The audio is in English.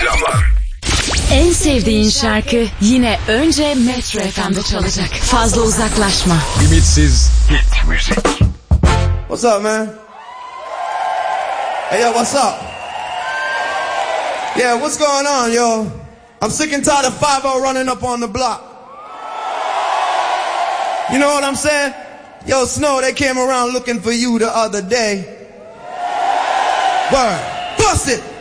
reklamlar. En sevdiğin şarkı yine önce Metro FM'de çalacak. Fazla uzaklaşma. Ümitsiz hit müzik. What's up, man? Hey, yo, what's up? Yeah, what's going on, yo? I'm sick and tired of 5-0 running up on the block. You know what I'm saying? Yo, Snow, they came around looking for you the other day. Word. Bust it!